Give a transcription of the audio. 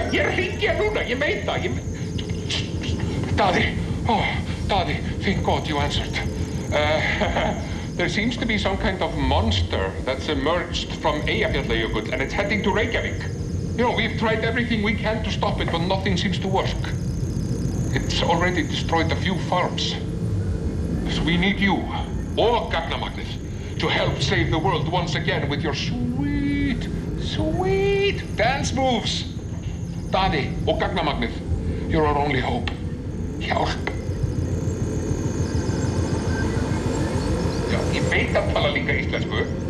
Ég hringja núna, ég veit það, Daði, thank God you answered. There seems to be some kind of monster that's emerged from Eyjafjallajökull and it's heading to Reykjavík. You know, we've tried everything we can to stop it, but nothing seems to work. It's already destroyed a few farms. So we need you, og Gagnamagnið, to help save the world once again with your sweet dance moves. Daði og Gagnamagnið, you're our only hope. Hjálp. Já, ég veit að tala líka íslensku.